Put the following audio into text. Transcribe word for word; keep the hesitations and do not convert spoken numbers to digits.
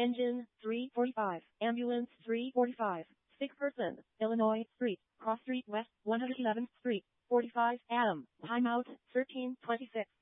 Engine, three forty-five. Ambulance, three forty-five. Sick person, Illinois Street, Cross Street West, one hundred eleventh Street, forty-five, Adam, timeout, thirteen twenty-six.